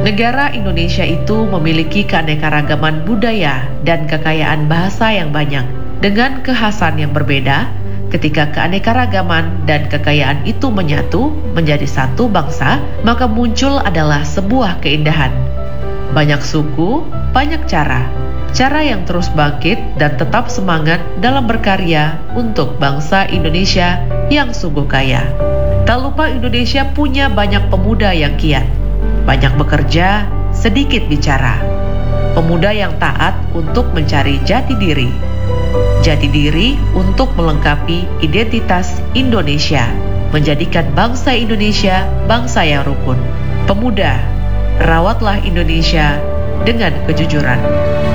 Negara Indonesia itu memiliki keanekaragaman budaya dan kekayaan bahasa yang banyak. Dengan kekhasan yang berbeda, ketika keanekaragaman dan kekayaan itu menyatu menjadi satu bangsa, maka muncul adalah sebuah keindahan. Banyak suku, banyak cara yang terus bangkit dan tetap semangat dalam berkarya untuk bangsa Indonesia yang sungguh kaya. Tak lupa Indonesia punya banyak pemuda yang giat, banyak bekerja, sedikit bicara. Pemuda yang taat untuk mencari jati diri untuk melengkapi identitas Indonesia, menjadikan bangsa Indonesia bangsa yang rukun. Pemuda, rawatlah Indonesia dengan kejujuran.